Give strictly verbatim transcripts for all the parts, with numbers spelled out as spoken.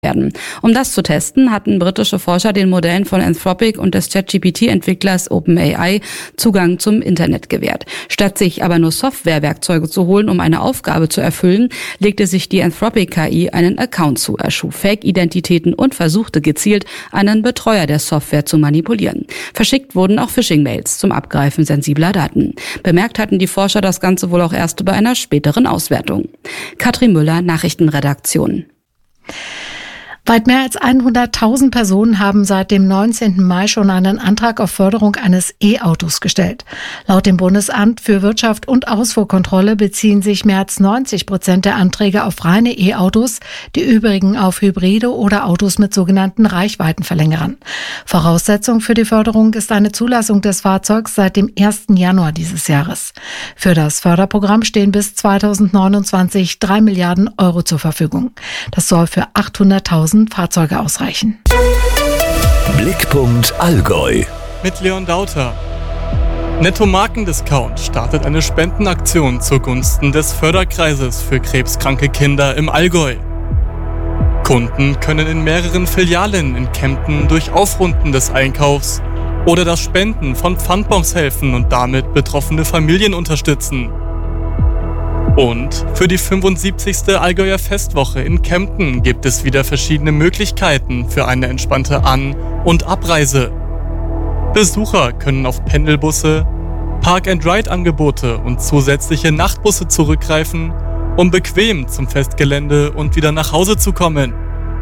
werden. Um das zu testen, hatten britische Forscher den Modellen von Anthropic und des ChatGPT-Entwicklers OpenAI Zugang zum Internet gewährt. Statt sich aber nur Softwarewerkzeuge zu holen, um eine Aufgabe zu erfüllen, legte sich die Anthropic-K I einen Account zu, erschuf Fake-Identitäten und versuchte gezielt, einen Betreuer der Software zu manipulieren. Verschickt wurden auch Phishing-Mails zum Abgreifen sensibler Daten. Bemerkt hatten die Forscher das Ganze wohl auch erst bei einer späteren Auswertung. Katrin Müller, Nachrichtenredaktion. Weit mehr als hunderttausend Personen haben seit dem neunzehnten Mai schon einen Antrag auf Förderung eines E-Autos gestellt. Laut dem Bundesamt für Wirtschaft und Ausfuhrkontrolle beziehen sich mehr als neunzig Prozent der Anträge auf reine E-Autos, die übrigen auf Hybride oder Autos mit sogenannten Reichweitenverlängerern. Voraussetzung für die Förderung ist eine Zulassung des Fahrzeugs seit dem ersten Januar dieses Jahres. Für das Förderprogramm stehen bis zweitausendneunundzwanzig drei Milliarden Euro zur Verfügung. Das soll für achthunderttausend Fahrzeuge ausreichen. Blickpunkt Allgäu mit Leon Dauter. Netto Marken-Discount startet eine Spendenaktion zugunsten des Förderkreises für krebskranke Kinder im Allgäu. Kunden können in mehreren Filialen in Kempten durch Aufrunden des Einkaufs oder das Spenden von Pfandbons helfen und damit betroffene Familien unterstützen. Und für die fünfundsiebzigste Allgäuer Festwoche in Kempten gibt es wieder verschiedene Möglichkeiten für eine entspannte An- und Abreise. Besucher können auf Pendelbusse, Park-and-Ride-Angebote und zusätzliche Nachtbusse zurückgreifen, um bequem zum Festgelände und wieder nach Hause zu kommen.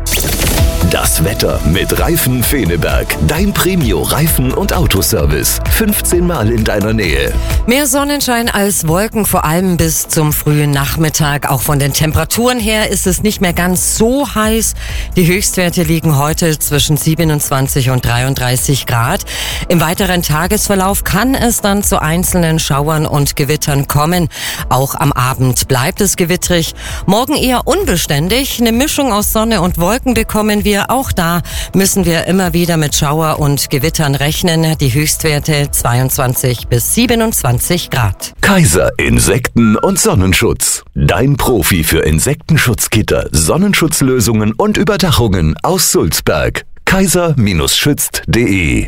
Das Wetter mit Reifen Feneberg. Dein Premio-Reifen- und Autoservice. fünfzehn Mal in deiner Nähe. Mehr Sonnenschein als Wolken, vor allem bis zum frühen Nachmittag. Auch von den Temperaturen her ist es nicht mehr ganz so heiß. Die Höchstwerte liegen heute zwischen siebenundzwanzig und dreiunddreißig Grad. Im weiteren Tagesverlauf kann es dann zu einzelnen Schauern und Gewittern kommen. Auch am Abend bleibt es gewittrig. Morgen eher unbeständig. Eine Mischung aus Sonne und Wolken bekommen wir. Auch da müssen wir immer wieder mit Schauer und Gewittern rechnen. Die Höchstwerte zweiundzwanzig bis siebenundzwanzig Grad. Kaiser Insekten- und Sonnenschutz. Dein Profi für Insektenschutzgitter, Sonnenschutzlösungen und Überdachungen aus Sulzberg. kaiser schützt punkt de.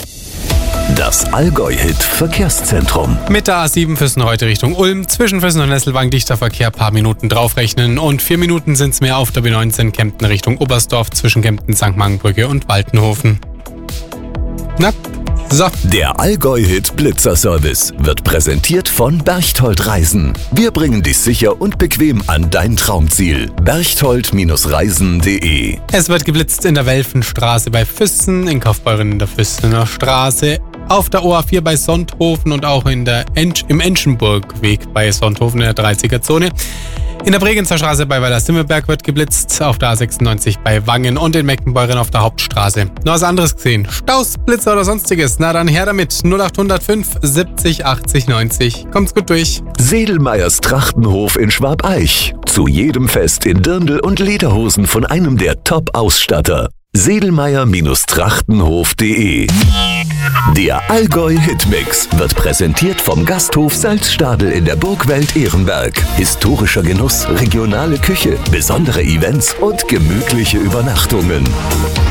Das Allgäu-Hit-Verkehrszentrum. Mit der A sieben Füssen heute Richtung Ulm. Zwischen Füssen und Nesselwang dichter Verkehr, paar Minuten draufrechnen. Und vier Minuten sind es mehr auf der B neunzehn Kempten Richtung Oberstdorf zwischen Kempten, Sankt Markenbrücke und Waltenhofen. Na, so. Der Allgäu-Hit Blitzer-Service wird präsentiert von Berchtold Reisen. Wir bringen dich sicher und bequem an dein Traumziel. berchtold Reisen punkt de. Es wird geblitzt in der Welfenstraße bei Füssen, in Kaufbeuren in der Füssener Straße, auf der O A vier bei Sonthofen und auch in der Ensch- im Enschenburgweg bei Sonthofen in der dreißiger Zone. In der Bregenzer Straße bei Weiler-Simmelberg wird geblitzt, auf der A sechsundneunzig bei Wangen und in Meckenbeuren auf der Hauptstraße. Noch was anderes gesehen? Staus, Blitzer oder sonstiges? Na dann her damit. null acht null fünf siebzig achtzig neunzig. Kommt's gut durch. Sedelmeyers Trachtenhof in Schwabeich. Zu jedem Fest in Dirndl und Lederhosen von einem der Top-Ausstatter. sedelmeyer Trachtenhof punkt de. Der Allgäu-Hitmix wird präsentiert vom Gasthof Salzstadel in der Burgwelt Ehrenberg. Historischer Genuss, regionale Küche, besondere Events und gemütliche Übernachtungen.